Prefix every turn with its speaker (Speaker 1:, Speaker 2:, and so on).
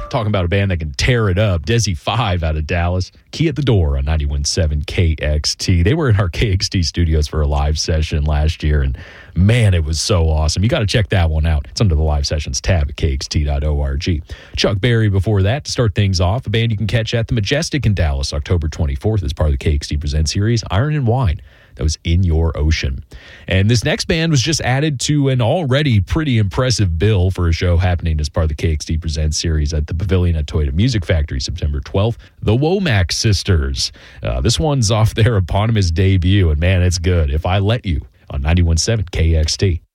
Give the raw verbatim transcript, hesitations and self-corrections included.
Speaker 1: Talking about a band that can tear it up. Desi five out of Dallas. Key at the Door on ninety-one point seven K X T. They were in our K X T studios for a live session last year, and man, it was so awesome. You got to check that one out. It's under the live sessions tab at K X T dot org. Chuck Berry before that to start things off. A band you can catch at the Majestic in Dallas, October twenty-fourth as part of the K X T Present series, Iron and Wine. That was In Your Ocean. And this next band was just added to an already pretty impressive bill for a show happening as part of the K X T Presents series at the Pavilion at Toyota Music Factory, September twelfth. The Womack Sisters. Uh, this one's off their eponymous debut, and man, it's good. If I Let You on ninety-one point seven K X T.